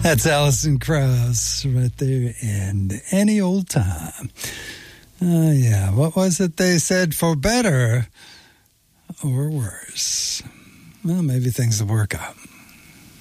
That's Alison Krauss right there, and Any Old Time. Yeah, what was it they said? For better or worse? Well, maybe things will work out.